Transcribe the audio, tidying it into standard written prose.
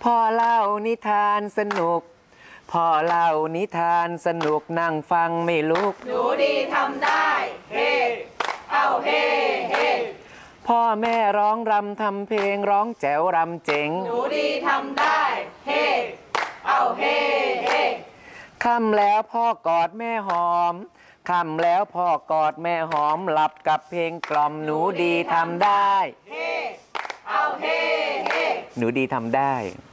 พ่อเล่านิทานสนุกพ่อเล่านิทานสนุกนั่งฟังไม่ลุกหนูดีทำได้เฮ้เอาเฮ้เฮ้พ่อแม่ร้องรำทำเพลงร้องแจ๋วรำเจ๋งหนูดีทำได้เฮ้เอาเฮ้เฮ้ค่ำแล้วพ่อกอดแม่หอมค่ำแล้วพ่อกอดแม่หอมหลับกับเพลงกล่อมหนูดีทำได้เฮ้เอาเฮ้เฮ้หนูดีทำได้